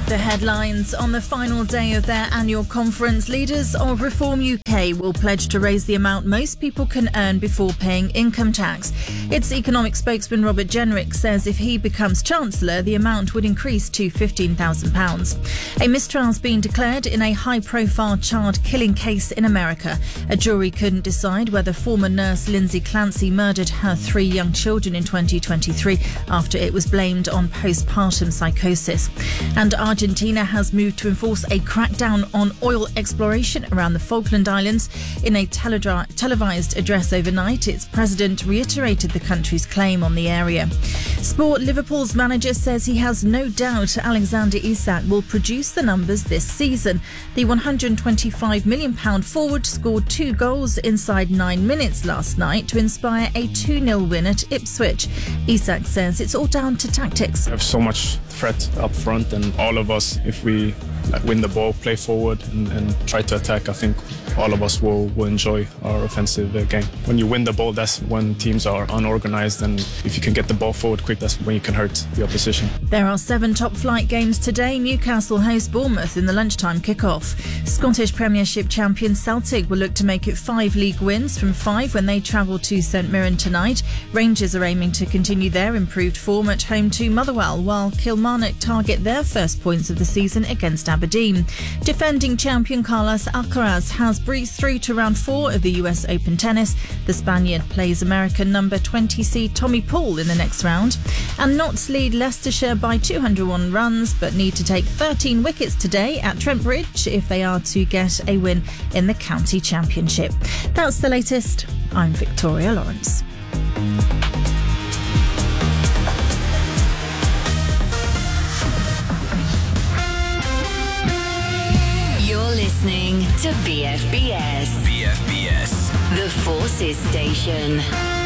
The headlines. On the final day of their annual conference, leaders of Reform UK will pledge to raise the amount most people can earn before paying income tax. Its economic spokesman Robert Jenrick says if he becomes Chancellor, the amount would increase to £15,000. A mistrial's been declared in a high-profile child killing case in America. A jury couldn't decide whether former nurse Lindsay Clancy murdered her 3 young children in 2023 after it was blamed on postpartum psychosis. And Argentina has moved to enforce a crackdown on oil exploration around the Falkland Islands. In a televised address overnight, its president reiterated the country's claim on the area. Sport. Liverpool's manager says he has no doubt Alexander Isak will produce the numbers this season. The £125 million forward scored 2 goals inside 9 minutes last night to inspire a 2-0 win at Ipswich. Isak says it's all down to tactics. We have so much threat up front, and all of us, if we win the ball, play forward and try to attack, I think all of us will enjoy our offensive game. When you win the ball, that's when teams are unorganised, and if you can get the ball forward quick, that's when you can hurt the opposition. There are 7 top-flight games today. Newcastle host Bournemouth in the lunchtime kick-off. Scottish Premiership champion Celtic will look to make it 5 league wins from 5 when they travel to St Mirren tonight. Rangers are aiming to continue their improved form at home to Motherwell, while Kilmarnock target their first points of the season against Aberdeen. Defending champion Carlos Alcaraz has breezed through to round 4 of the US Open tennis. The Spaniard plays American number 20 seed Tommy Paul in the next round. And Notts lead Leicestershire by 201 runs, but need to take 13 wickets today at Trent Bridge if they are to get a win in the county championship. That's the latest. I'm Victoria Lawrence. Listening to BFBS. BFBS. The Forces Station.